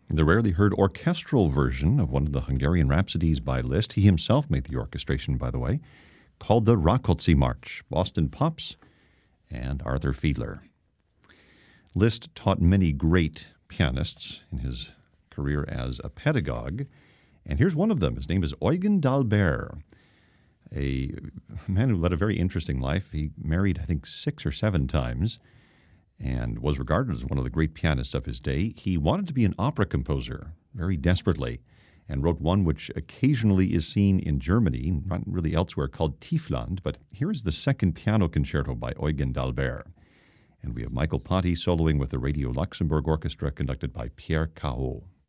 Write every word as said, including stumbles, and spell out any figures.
the rarely heard orchestral version of one of the Hungarian Rhapsodies by Liszt. He himself made the orchestration, by the way, called the Rákóczi March, Boston Pops, and Arthur Fiedler. Liszt taught many great pianists in his career as a pedagogue, and here's one of them. His name is Eugen d'Albert, a man who led a very interesting life. He married, I think, six or seven times and was regarded as one of the great pianists of his day. He wanted to be an opera composer very desperately and wrote one which occasionally is seen in Germany, not really elsewhere, called Tiefland. But here is the second piano concerto by Eugen d'Albert. And we have Michael Ponty soloing with the Radio Luxembourg Orchestra conducted by Pierre Cahot.